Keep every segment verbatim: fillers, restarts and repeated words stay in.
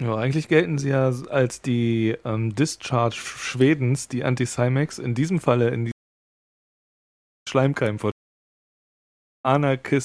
Ja, eigentlich gelten sie ja als die ähm, Discharge Schwedens, die Anti-Cymex, in diesem Falle in die Schleimkeim vor Anarchist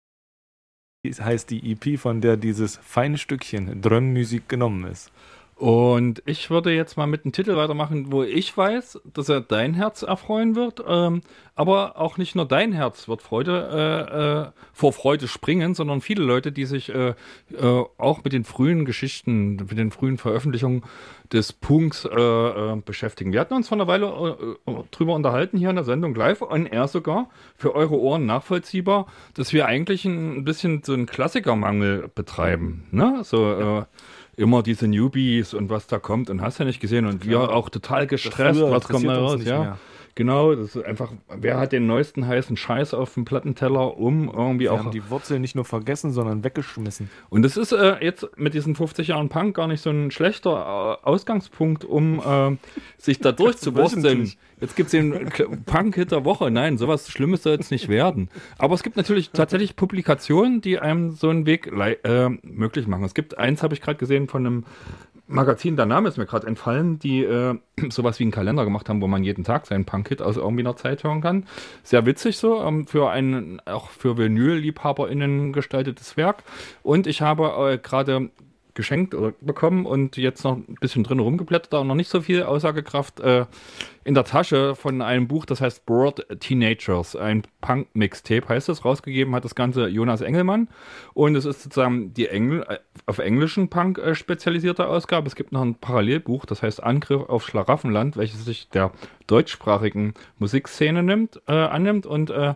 heißt die E P, von der dieses feine Stückchen Drömmusik genommen ist. Und ich würde jetzt mal mit einem Titel weitermachen, wo ich weiß, dass er dein Herz erfreuen wird, ähm, aber auch nicht nur dein Herz wird Freude äh, äh, vor Freude springen, sondern viele Leute, die sich äh, äh, auch mit den frühen Geschichten, mit den frühen Veröffentlichungen des Punks äh, äh, beschäftigen. Wir hatten uns vor einer Weile äh, drüber unterhalten hier in der Sendung live, on air sogar, für eure Ohren nachvollziehbar, dass wir eigentlich ein bisschen so einen Klassikermangel betreiben, ne? So ja. äh, immer diese Newbies und was da kommt und hast ja nicht gesehen und wir auch total gestresst, was kommt da raus, ja. Mehr. Genau, das ist einfach, wer hat den neuesten heißen Scheiß auf dem Plattenteller, um irgendwie wir auch... Wir haben die Wurzeln nicht nur vergessen, sondern weggeschmissen. Und das ist äh, jetzt mit diesen fünfzig Jahren Punk gar nicht so ein schlechter äh, Ausgangspunkt, um äh, sich da durchzuwursteln. Jetzt gibt es den Punk-Hit der Woche. Nein, sowas Schlimmes soll es nicht werden. Aber es gibt natürlich tatsächlich Publikationen, die einem so einen Weg äh, möglich machen. Es gibt eins, habe ich gerade gesehen, von einem Magazin, der Name ist mir gerade entfallen, die äh, sowas wie einen Kalender gemacht haben, wo man jeden Tag seinen Punk-Hit aus irgendwie einer Zeit hören kann. Sehr witzig so, ähm, für ein auch für Vinyl-LiebhaberInnen gestaltetes Werk. Und ich habe äh, gerade geschenkt oder bekommen und jetzt noch ein bisschen drin rumgeblättert, aber noch nicht so viel Aussagekraft äh, in der Tasche von einem Buch, das heißt Bored Teenagers, ein Punk-Mixtape heißt es, rausgegeben hat das Ganze Jonas Engelmann und es ist sozusagen die Engl äh, auf englischen Punk äh, spezialisierte Ausgabe. Es gibt noch ein Parallelbuch, das heißt Angriff auf Schlaraffenland, welches sich der deutschsprachigen Musikszene nimmt, äh, annimmt und äh,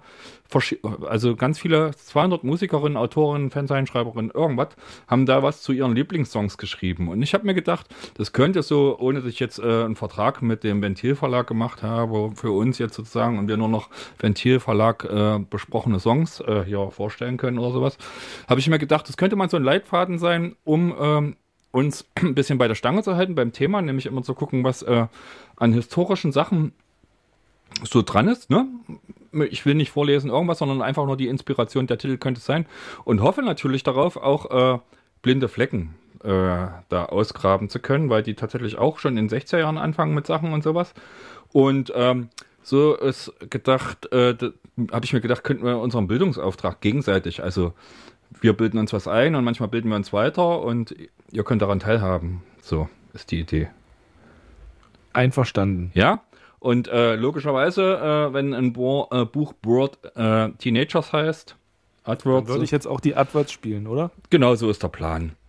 also ganz viele, zweihundert Musikerinnen, Autorinnen, Fansignschreiberinnen, irgendwas, haben da was zu ihren Lieblingssongs geschrieben. Und ich habe mir gedacht, das könnte so, ohne dass ich jetzt äh, einen Vertrag mit dem Ventil-Verlag gemacht habe, für uns jetzt sozusagen, und wir nur noch Ventil-Verlag äh, besprochene Songs äh, hier vorstellen können oder sowas, habe ich mir gedacht, das könnte mal so ein Leitfaden sein, um ähm, uns ein bisschen bei der Stange zu halten beim Thema, nämlich immer zu gucken, was äh, an historischen Sachen so dran ist, ne? Ich will nicht vorlesen irgendwas, sondern einfach nur die Inspiration, der Titel könnte es sein. Und hoffe natürlich darauf, auch äh, blinde Flecken äh, da ausgraben zu können, weil die tatsächlich auch schon in den sechziger Jahren anfangen mit Sachen und sowas. Und ähm, so ist gedacht, äh, habe ich mir gedacht, könnten wir unseren Bildungsauftrag gegenseitig, also wir bilden uns was ein und manchmal bilden wir uns weiter und ihr könnt daran teilhaben. So ist die Idee. Einverstanden. Ja? Und äh, logischerweise, äh, wenn ein Bo- äh, Buch Bored äh, Teenagers heißt, AdWords, dann würde ich jetzt auch die AdWords spielen, oder? Genau, so ist der Plan.